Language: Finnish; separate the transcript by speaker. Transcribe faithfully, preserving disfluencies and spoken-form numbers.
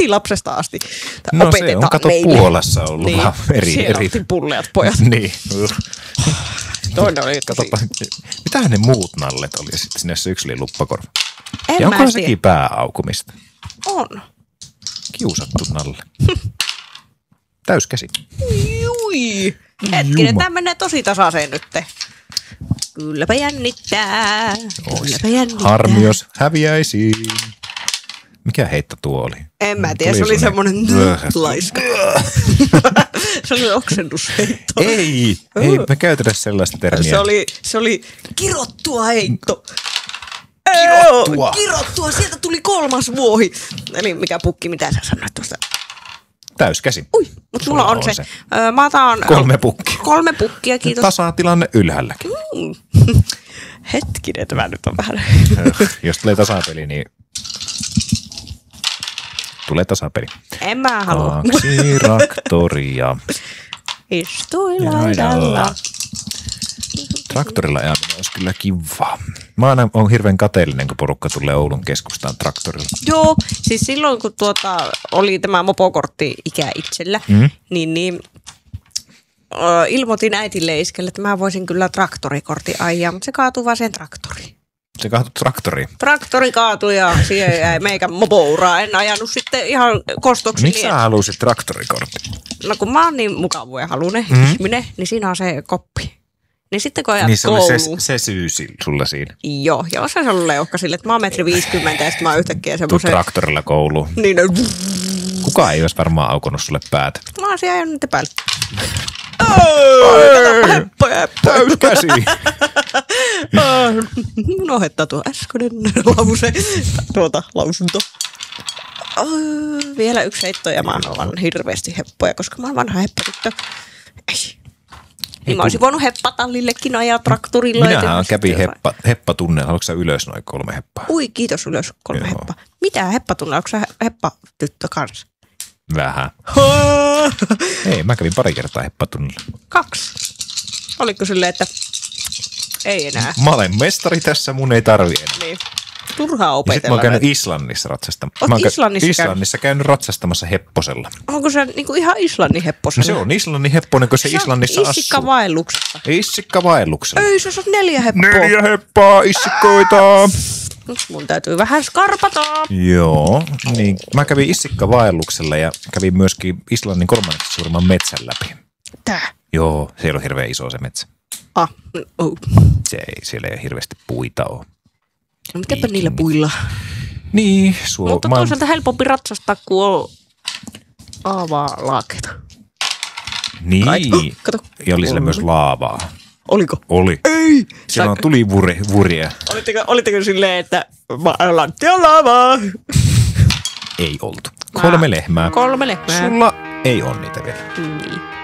Speaker 1: heti lapsesta asti
Speaker 2: no
Speaker 1: opetetaan
Speaker 2: se on, kato
Speaker 1: meille.
Speaker 2: Puolassa ollut
Speaker 1: niin.
Speaker 2: vähän eri.
Speaker 1: Siellä
Speaker 2: eri.
Speaker 1: oltiin pulleat pojat.
Speaker 2: niin.
Speaker 1: Toinen oli
Speaker 2: Katsopa, mitähän ne muut nallet oli sitten sinne se yksi oli luppakorva.
Speaker 1: En
Speaker 2: ja onko
Speaker 1: mä
Speaker 2: sekin pääaukumista?
Speaker 1: On.
Speaker 2: Kiusattu nalle. Täyskäsi.
Speaker 1: Jui. Hetkinen, tämä menee tosi tasaiseen nyt. Kylläpä jännittää. Kylläpä jännittää.
Speaker 2: Harmi, jos häviäisi. Mikä heitto tuo oli?
Speaker 1: En mä tiedä, se oli semmoinen laiska. Se oli oksennusheitto.
Speaker 2: Ei, ei me käytetä sellaista termiä.
Speaker 1: Se oli, se oli kirottua heitto.
Speaker 2: Kirottua?
Speaker 1: Kirottua, sieltä tuli kolmas vuohi. Eli mikä pukki, mitä sä sanoit tuosta?
Speaker 2: Täyskäsi.
Speaker 1: Ui, mutta mulla on, on se. se. Öö, mä otan
Speaker 2: kolme pukkia.
Speaker 1: Kolme pukkia, kiitos.
Speaker 2: Tasatilanne ylhäälläkin.
Speaker 1: Mm. Hetkinen, tämä nyt on vähän.
Speaker 2: Jos tulee tasapeli, niin tulee tasapeli.
Speaker 1: En mä halua.
Speaker 2: Kaksi traktoria.
Speaker 1: Istuin laidalla.
Speaker 2: Traktorilla ajaminen olisi kyllä kivaa. Mä aina olen hirveän kateellinen, kun porukka tulee Oulun keskustaan traktorilla.
Speaker 1: Joo, siis silloin kun tuota, oli tämä mopokortti-ikä itsellä, mm. niin, niin äh, ilmoitin äitille iskelle, että mä voisin kyllä traktorikortti ajaa, mutta se kaatui vaan sen traktoriin.
Speaker 2: Se kaatui traktoriin?
Speaker 1: Traktori kaatui ja siihen jäi meikän mopouraa. En ajanut sitten ihan kostoksi.
Speaker 2: Miksi
Speaker 1: niin,
Speaker 2: sä halusit traktorikortti?
Speaker 1: No kun mä oon niin mukavuuden halunen mm. ihminen, niin siinä on se koppi. Niin sitten kun ajat
Speaker 2: niin se
Speaker 1: kouluun.
Speaker 2: Niin se, se syy sulla siinä.
Speaker 1: Joo, ja osa se ollut leuhka sille, että mä oon metri viisikymmentä ja sitten mä oon yhtäkkiä semmoisen.
Speaker 2: Tuu traktorilla kouluun.
Speaker 1: Niin.
Speaker 2: Kukaan ei olisi varmaan aukonut sulle päätä.
Speaker 1: Mä oon siellä nyt päällä. Katoppa heppo ja heppo.
Speaker 2: Täyskäsi.
Speaker 1: Unohdetta tuo äskeinen lause, tuota lausunto. Oh, vielä yksi heitto ja mä oon hirveästi heppoja, koska mä oon vanha heppatyttö. Ei. Niin mä olisin voinut heppatallillekin ajaa traktorilla.
Speaker 2: Minähän kävin heppa, heppatunnella. Haluatko sä ylös noin kolme heppaa?
Speaker 1: Ui, kiitos ylös kolme Joo. heppaa. Mitä heppatunnella? Onko sä heppatyttö kanssa?
Speaker 2: Vähän. Ei, mä kävin pari kertaa heppatunnella.
Speaker 1: Kaksi. Oliko silleen, että ei enää?
Speaker 2: Mä olen mestari tässä, mun ei tarvi enää.
Speaker 1: Niin. Turhaa opetella.
Speaker 2: Sitten mä oon käynyt Islannissa ratsastamassa.
Speaker 1: Oot Islannissa,
Speaker 2: Islannissa käynyt ratsastamassa hepposella.
Speaker 1: Onko se niinku ihan Islannin hepposella?
Speaker 2: No se on Islannin hepponen, kun se, se Islannissa asuu.
Speaker 1: Issikka-vaelluksessa.
Speaker 2: Issikka-vaelluksella.
Speaker 1: Ei, se on neljä heppoa.
Speaker 2: Neljä heppaa, issikkoita.
Speaker 1: Mun täytyy vähän skarpata.
Speaker 2: Joo, niin mä kävin Issikka-vaelluksella ja kävin myöskin Islannin kolmanneksi suurimman metsän läpi.
Speaker 1: Tää?
Speaker 2: Joo, siellä on hirveän iso se metsä.
Speaker 1: Ah, oh.
Speaker 2: Se ei, siellä ei hirveästi puita ole.
Speaker 1: No mitäpä niillä puilla?
Speaker 2: Niin, suo...
Speaker 1: Mutta toisaalta helpompi ratsastaa, kun on aavaa laaketa.
Speaker 2: Niin,
Speaker 1: oh, kato.
Speaker 2: Ja oli siellä myös laavaa.
Speaker 1: Oliko?
Speaker 2: Oli.
Speaker 1: Ei!
Speaker 2: Siellä on tuli vuri, vuria.
Speaker 1: Olitteko, olitteko silleen, että lattia laavaa?
Speaker 2: Ei oltu. Kolme lehmää.
Speaker 1: Kolme lehmää.
Speaker 2: Sulla ei ole niitä vielä.
Speaker 1: Niin.